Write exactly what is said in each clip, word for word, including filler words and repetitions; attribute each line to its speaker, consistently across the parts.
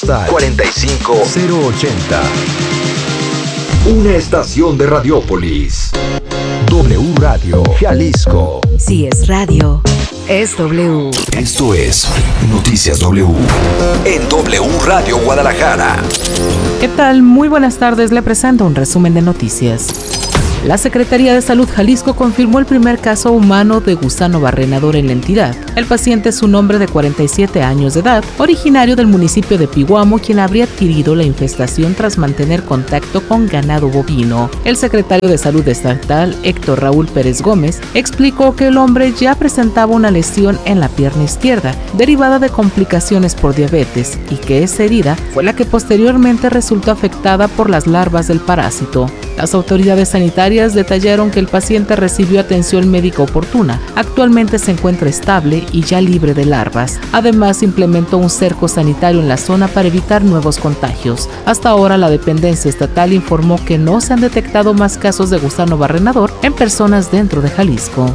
Speaker 1: postal cuarenta y cinco cero ochenta. Una estación de Radiópolis. W Radio Jalisco.
Speaker 2: Si es radio, es W.
Speaker 1: Esto es Noticias W. En W Radio Guadalajara.
Speaker 3: ¿Qué tal? Muy buenas tardes. Le presento un resumen de noticias. La Secretaría de Salud Jalisco confirmó el primer caso humano de gusano barrenador en la entidad. El paciente es un hombre de cuarenta y siete años de edad, originario del municipio de Pihuamo, quien habría adquirido la infestación tras mantener contacto con ganado bovino. El secretario de Salud estatal, Héctor Raúl Pérez Gómez, explicó que el hombre ya presentaba una lesión en la pierna izquierda, derivada de complicaciones por diabetes, y que esa herida fue la que posteriormente resultó afectada por las larvas del parásito. Las autoridades sanitarias detallaron que el paciente recibió atención médica oportuna. Actualmente se encuentra estable y ya libre de larvas. Además, implementó un cerco sanitario en la zona para evitar nuevos contagios. Hasta ahora, la dependencia estatal informó que no se han detectado más casos de gusano barrenador en personas dentro de Jalisco.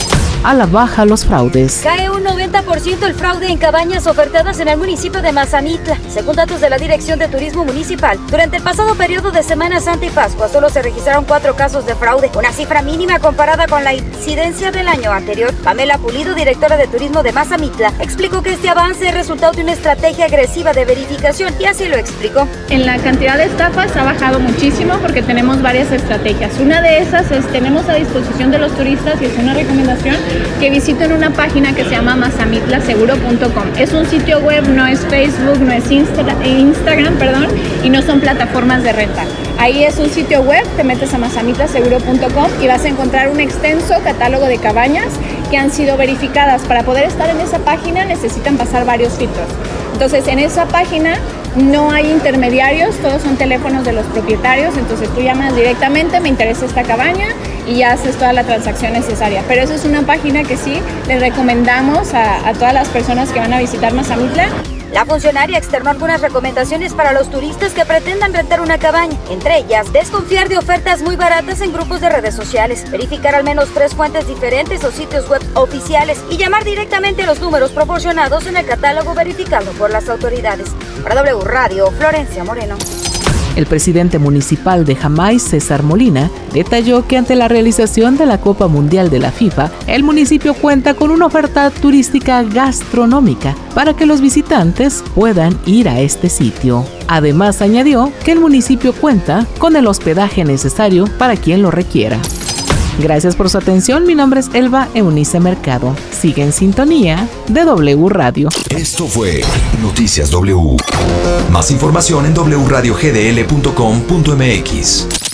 Speaker 3: A la baja los fraudes.
Speaker 4: Cae un noventa por ciento el fraude en cabañas ofertadas en el municipio de Mazamitla. Según datos de la Dirección de Turismo Municipal, durante el pasado periodo de Semana Santa y Pascua solo se registraron cuatro casos de fraude, una cifra mínima comparada con la incidencia del año anterior. Pamela Pulido, directora de Turismo de Mazamitla, explicó que este avance es resultado de una estrategia agresiva de verificación y así lo explicó.
Speaker 5: En la cantidad de estafas ha bajado muchísimo porque tenemos varias estrategias. Una de esas es tenemos a disposición de los turistas, y es una recomendación, que visiten una página que se llama mazamitla seguro punto com. Es un sitio web, no es Facebook, no es Insta- Instagram, perdón, y no son plataformas de renta. Ahí es un sitio web, te metes a mazamitla seguro punto com y vas a encontrar un extenso catálogo de cabañas que han sido verificadas. Para poder estar en esa página necesitan pasar varios filtros. Entonces, en esa página no hay intermediarios, todos son teléfonos de los propietarios, entonces tú llamas directamente, me interesa esta cabaña, y ya haces toda la transacción necesaria. Pero eso es una página que sí les recomendamos a, a todas las personas que van a visitar Mazamitla.
Speaker 4: La funcionaria externó algunas recomendaciones para los turistas que pretendan rentar una cabaña. Entre ellas, desconfiar de ofertas muy baratas en grupos de redes sociales, verificar al menos tres fuentes diferentes o sitios web oficiales y llamar directamente a los números proporcionados en el catálogo verificado por las autoridades. Para W Radio, Florencia Moreno.
Speaker 3: El presidente municipal de Jamay, César Molina, detalló que ante la realización de la Copa Mundial de la FIFA, el municipio cuenta con una oferta turística gastronómica para que los visitantes puedan ir a este sitio. Además, añadió que el municipio cuenta con el hospedaje necesario para quien lo requiera. Gracias por su atención. Mi nombre es Elba Eunice Mercado. Sigue en sintonía de W Radio.
Speaker 1: Esto fue Noticias W. Más información en doble u radio g d l punto com punto m x.